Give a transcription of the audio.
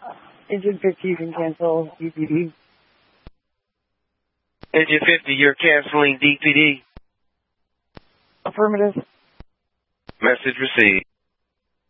Engine 50, you can cancel DPD. Engine 50, you're canceling DPD. Affirmative. Message received.